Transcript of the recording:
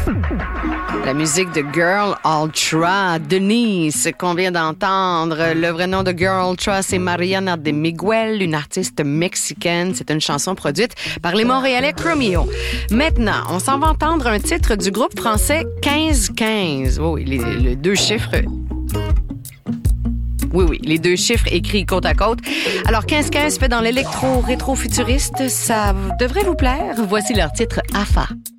La musique de Girl Ultra, Denise, qu'on vient d'entendre. Le vrai nom de Girl Ultra, c'est Mariana de Miguel, une artiste mexicaine. C'est une chanson produite par les Montréalais Chromeo. Maintenant, on s'en va entendre un titre du groupe français 15-15. Oh, les deux chiffres... Oui, les deux chiffres écrits côte à côte. Alors, 15-15 fait dans l'électro-rétro-futuriste. Ça devrait vous plaire. Voici leur titre AFA.